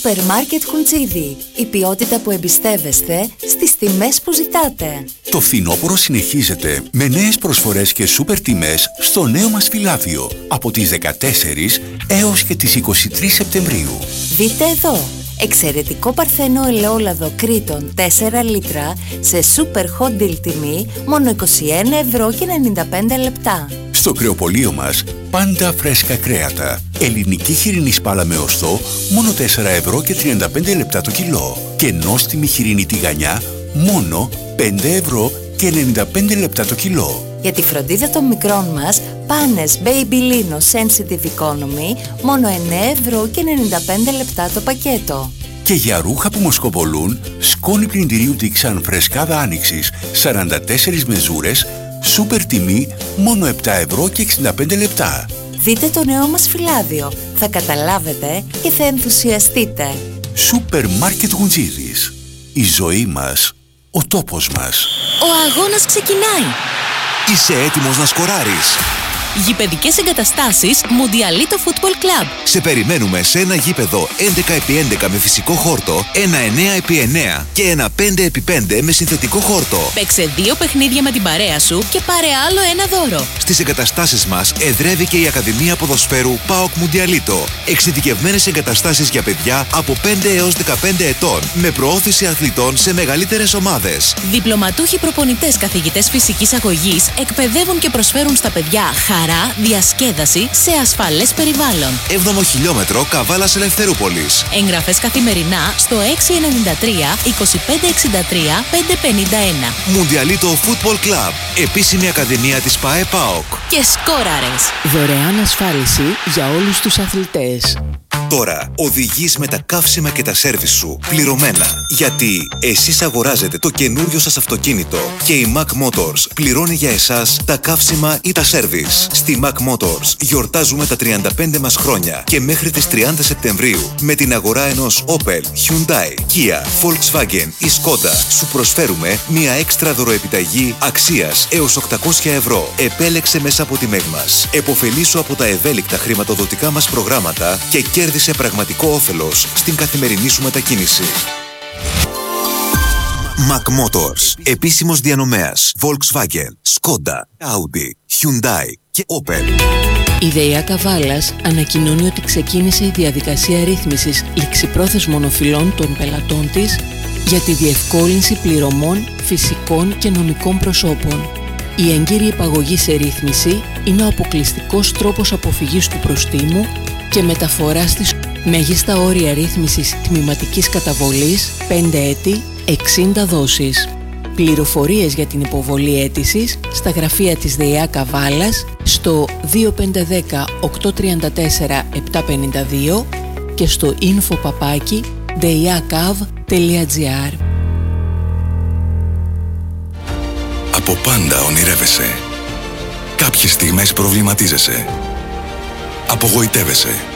Σούπερ Μάρκετ Χουντζίδι. Η ποιότητα που εμπιστεύεστε στις τιμές που ζητάτε. Το φθινόπωρο συνεχίζεται με νέες προσφορές και σούπερ τιμές στο νέο μας φυλάδιο από τις 14 έως και τις 23 Σεπτεμβρίου. Δείτε εδώ. Εξαιρετικό παρθένο ελαιόλαδο Κρήτον 4 λίτρα σε σούπερ hot deal τιμή μόνο 21,95 λεπτά. Στο κρεοπωλείο μας πάντα φρέσκα κρέατα. Ελληνική χοιρινή σπάλα με οστό μόνο 4,35 λεπτά το κιλό. Και νόστιμη χοιρινή τηγανιά μόνο 5,95 λεπτά το κιλό. Για τη φροντίδα των μικρών μας, πάνες Baby Lino Sensitive Economy μόνο 9,95 λεπτά το πακέτο. Και για ρούχα που μοσκοβολούν, σκόνη πλυντηρίου Dixan φρεσκάδα άνοιξης 44 μεζούρες, σούπερ τιμή μόνο 7,65 λεπτά. Δείτε το νέο μας φυλάδιο, θα καταλάβετε και θα ενθουσιαστείτε. Σούπερ Μάρκετ Γουντζίδης. Η ζωή μας, ο τόπος μας. Ο αγώνας ξεκινάει. Είσαι έτοιμος να σκοράρεις? Γηπεδικές εγκαταστάσεις Mundialito Football Club. Σε περιμένουμε σε ένα γήπεδο 11x11 με φυσικό χόρτο, ένα 9x9 και ένα 5x5 με συνθετικό χόρτο. Παίξε 2 παιχνίδια με την παρέα σου και πάρε άλλο ένα δώρο. Στις εγκαταστάσεις μας εδρεύει και η Ακαδημία Ποδοσφαίρου ΠΑΟΚ Mundialito. Εξειδικευμένες εγκαταστάσεις για παιδιά από 5 έως 15 ετών με προώθηση αθλητών σε μεγαλύτερες ομάδες. Διπλωματούχοι προπονητές καθηγητές φυσικής αγωγής εκπαιδεύουν και προσφέρουν στα παιδιά χαρά, διασκέδαση σε ασφαλές περιβάλλον. 7ο χιλιόμετρο Καβάλας Ελευθερούπολης. Εγγραφές καθημερινά στο 693 2563 551. Mundialito Football Club. Επίσημη ακαδημία της ΠΑΕ ΠΑΟΚ. Και σκόραρες. Δωρεάν ασφάλιση για όλους τους αθλητές. Τώρα οδηγείς με τα καύσιμα και τα σέρβις σου πληρωμένα. Γιατί εσείς αγοράζετε το καινούριο σας αυτοκίνητο και η Mac Motors πληρώνει για εσάς τα καύσιμα ή τα σέρβις. Στη Mac Motors γιορτάζουμε τα 35 μας χρόνια και μέχρι τις 30 Σεπτεμβρίου με την αγορά ενός Opel, Hyundai, Kia, Volkswagen ή Skoda σου προσφέρουμε μια έξτρα δωροεπιταγή αξίας έως 800 ευρώ. Επέλεξε μέσα από τη MEG μας. Εποφελήσου από τα ευέλικτα χρηματοδοτικά μας προγράμματα και κέρδισε πραγματικό όφελος στην καθημερινή σου μετακίνηση. Mac Motors. Επίσημος διανομέας Volkswagen, Skoda, Audi, Hyundai και Opel. Η ΔΕΙΑ Καβάλας ανακοινώνει ότι ξεκίνησε η διαδικασία ρύθμισης ληξιπρόθεσμων οφειλών των πελατών της για τη διευκόλυνση πληρωμών φυσικών και νομικών προσώπων. Η έγκυρη υπαγωγή σε ρύθμιση είναι ο αποκλειστικός τρόπος αποφυγής του προστίμου και μεταφοράς της μέγιστα όρια ρύθμισης τμηματικής καταβολής 5 έτη, 60 δόσεις. Πληροφορίες για την υποβολή αίτησης στα γραφεία της ΔΕΙΑ Καβάλας στο 2510 834 752 και στο info@deiakav.gr. Από πάντα ονειρεύεσαι. Κάποιες στιγμές προβληματίζεσαι. Απογοητεύεσαι.